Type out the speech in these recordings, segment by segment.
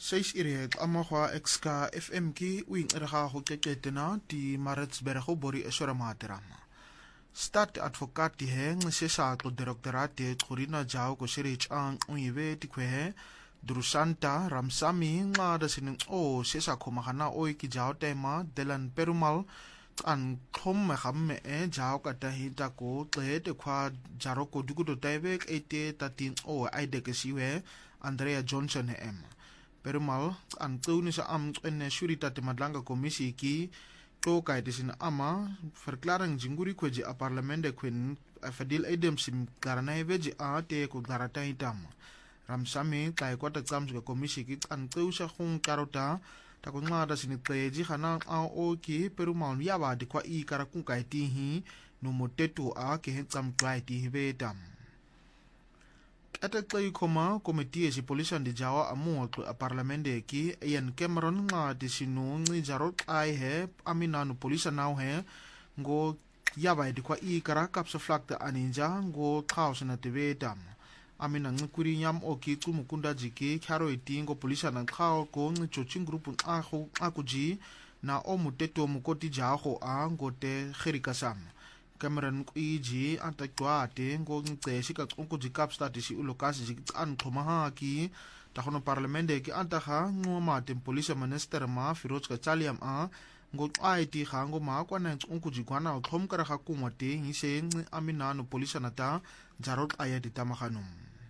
6 ire amagwa exka FM ki uing erga go keketena di Maritzburg go bori esora materama. Stat advocate he ngisesa tlo directorate tkhurina jao ko sirich ang uive tikwe Drusanta Ramsami nga da sinin o sesa khomagana oi ki jao tema Delan Perumal an khom khamme e jao ka tahita ko tle te khwa jaro ko dugudo taibek ete tatin o aide ke siwe Andrea Johnson em Perumal an tuni sa am ene shurita te madlanga komisi ki to kai desin ama verklaring jinguri kweji a parlamente kwen fadil edem sim karana veji a te ko garata itam Ramsami kai kwata tsamsu ka komisi ki an teusa khung karota ta ko ngada sin kweji khana a o ki Perumal yaba de kwa I karakun kai ti hi no motetu a ke tsam kai ti vetam Ata klai koma komiti si polisan di Jawa amu a parlamente ki Ian Cameron nga di sinu ngi jarot ai he aminanu polisan now he ngo yaba di kwa I karakap sa flak ta aninja ngo kaos na tivetam amina ngi kuri nyam o ki kumukunda jiki karo iti ngo polisan ang kao ko ngi choching grupun akuji na o muteto mukoti jaho a ngo te khirikasam Cameron kuiji antakwa te ngo ngtesi ka unku jikap stati si ulokasi jik an khomaha ki tahono parlamente ki antaha ngo ma tem police minister ma Firoz Kachaliam a ngo IT khango ma kwa na unku jikwana khom kara kha kumate hise amina no police nata jarot aya di tamahanum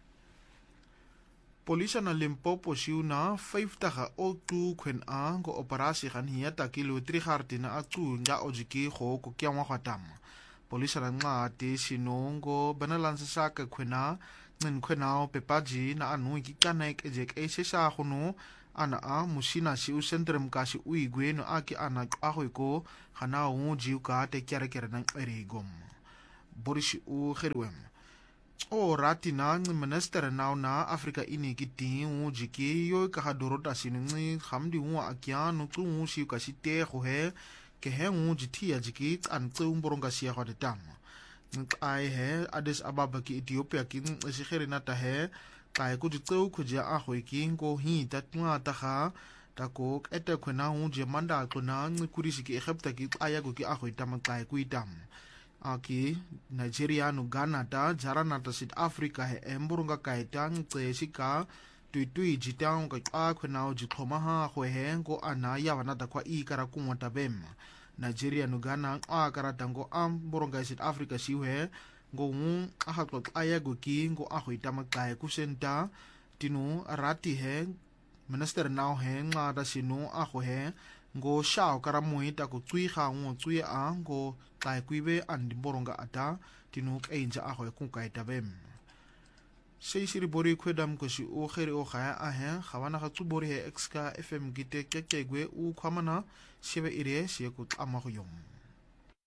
Police na Limpopo siuna 5 taga o tu kwen a ngo operasi kan hiata kilo 3 hartina atu nga ojiki kho ko kyangwa khatam Polisa na nga te sinongo banalansa sa ka kwena ngin kwenao pepaji na anu ikikanek ejek sesa khono ana a musina si u centrum ka si uigwe no aki ana ahoy ko khana u jiu ka te kyara nang erigom Boris u kherwem o ratina minister now na Afrika ini kiti u jiki yo ka hadorota siningi khamdi u akya no tu u si ka si te kho he ke he ngu jithia jiki an tsumboronga sia ho de tam ai he Addis Ababa ki Ethiopia ki sigherina ta he kai ku tseu khu ja a hoi ki ngo hi ta twa ta kha ta ko ete khona ngu je manda ko na nguri siki Egypta ki aya ko ki a hoi tam kai ku itam aki Nigeria no Ghana ta jarana ta South Africa he emboronga kai tang tse sika tui jitang ka a khona ji thoma ha ho he ngo ana ya wana ta kwa I kara ku mota bem Nigeria no Ghana a kara tango am boronga South Africa siwe ngo ngu a ha ko aya go ki ngo a ho itama kai ku senta tinu rati he minister now he nga da sinu a ho he ngo shao kara muita ku tsui kha ngo tsui a ngo kai kuibe andi boronga ata tinu kainja a ho ku kai tabem Seisiri bori kwedam ko si o khere o khaya a he khawana kha bori he exka FM gite kekegwe u khamana sibe ire sie ku ama ko yom